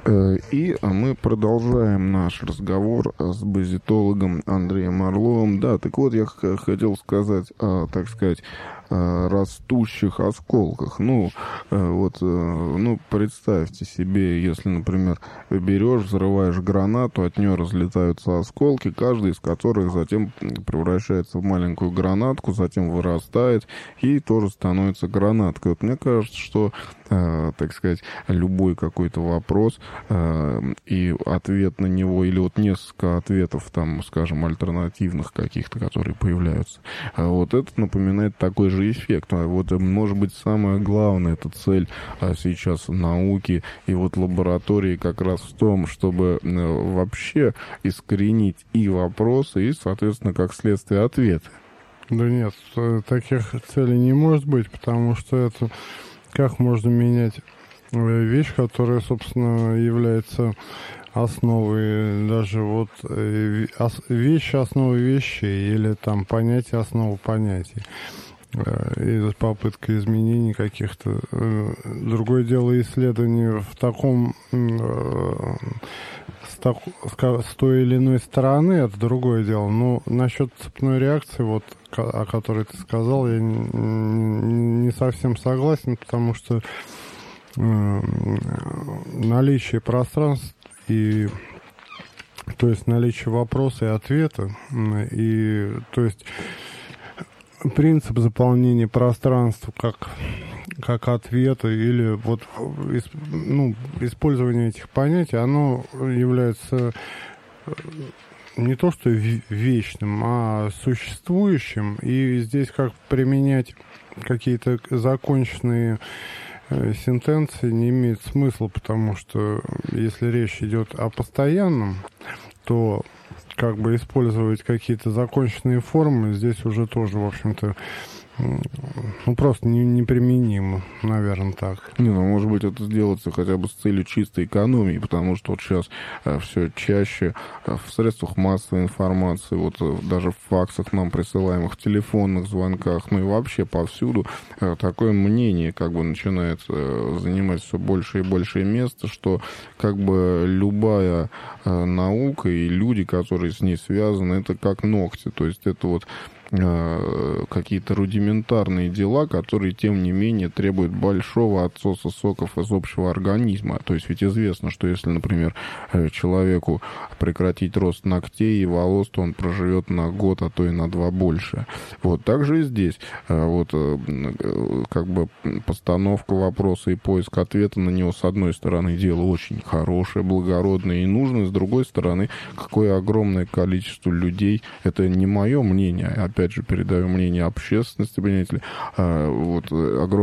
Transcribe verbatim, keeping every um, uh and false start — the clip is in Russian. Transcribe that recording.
И мы продолжаем наш разговор с базитологом Андреем Орловым. Да, так вот, я хотел сказать, так сказать, о растущих осколках. Ну, вот, ну, представьте себе, если, например, берешь, взрываешь гранату, от нее разлетаются осколки, каждый из которых затем превращается в маленькую гранатку, затем вырастает и тоже становится гранаткой. Вот мне кажется, что, так сказать, любой какой-то вопрос и ответ на него, или вот несколько ответов, там, скажем, альтернативных каких-то, которые появляются, вот это напоминает такой же эффект. Вот, может быть, самое главное, это цель сейчас науки и вот лаборатории как раз в том, чтобы вообще искоренить и вопросы, и, соответственно, как следствие, ответы. Да нет, таких целей не может быть, потому что это как можно менять вещь, которая, собственно, является основой, даже вот вещи основы вещей, или там понятие основы понятий, и попытка изменений каких-то. Другое дело исследования в таком с, так, с той или иной стороны, это другое дело. Но насчет цепной реакции, вот, о которой ты сказал, я не, не совсем согласен, потому что наличие пространств и, то есть, наличие вопроса и ответа, и, то есть, принцип заполнения пространства как, как ответа или вот, ну, использование этих понятий, оно является не то что вечным, а существующим, и здесь как применять какие-то законченные сентенции не имеет смысла, потому что если речь идет о постоянном, то как бы использовать какие-то законченные формы здесь уже тоже, в общем-то, ну, просто не, неприменимо, наверное, так. Не, ну, может быть, это сделается хотя бы с целью чистой экономии, потому что вот сейчас э, все чаще э, в средствах массовой информации, вот э, даже в факсах нам присылаемых, телефонных звонках, ну и вообще повсюду э, такое мнение как бы начинает э, занимать все больше и большее место, что как бы любая э, наука и люди, которые с ней связаны, это как ногти, то есть это вот какие-то рудиментарные дела, которые, тем не менее, требуют большого отсоса соков из общего организма. То есть ведь известно, что если, например, человеку прекратить рост ногтей и волос, то он проживет на год, а то и на два больше. Вот так же и здесь. Вот как бы постановка вопроса и поиск ответа на него, с одной стороны, дело очень хорошее, благородное и нужное, с другой стороны, какое огромное количество людей, это не мое мнение, опять опять же, передаю мнение общественности, понимаете ли, вот, огромное